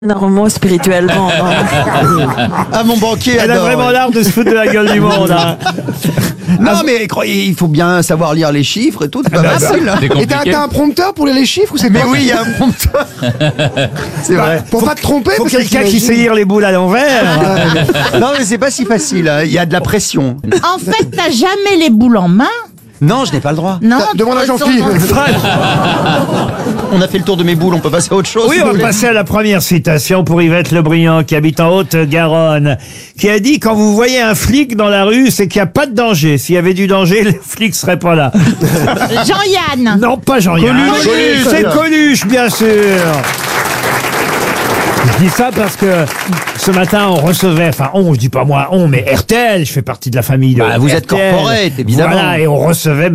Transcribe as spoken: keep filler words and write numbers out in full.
Énormément spirituellement. Ah, mon banquier Elle a adore. vraiment l'art de se foutre de la gueule du monde. Hein. Non, mais croyez, il faut bien savoir lire les chiffres et tout, c'est pas bah, facile. hein. C'est Et t'as compliqué. t'as un prompteur pour lire les chiffres ou c'est Mais pas oui, il y a un prompteur. C'est vrai. Pour pas te tromper Faut parce que quelqu'un qui t'imagines- sait lire les boules à l'envers. Non, mais c'est pas si facile. hein. Il y a de la pression. En fait, t'as jamais les boules en main. Non, je n'ai pas le droit. Non. T'as- Demande à Elles sont Jean-Philippe. dans- On a fait le tour de mes boules, on peut passer à autre chose. Oui, si on vous va voulez. passer à la première citation pour Yvette Le Briand, qui habite en Haute-Garonne, qui a dit « Quand vous voyez un flic dans la rue, c'est qu'il n'y a pas de danger. S'il y avait du danger, les flics seraient pas là. Jean-Yann. » Non, pas Jean-Yann. Coluche. Coluche. C'est Coluche, bien sûr. Je dis ça parce que ce matin, on recevait, enfin on, je dis pas moi on, mais R T L, je fais partie de la famille de Bah, vous êtes R T L. corporate, évidemment. Voilà, et on recevait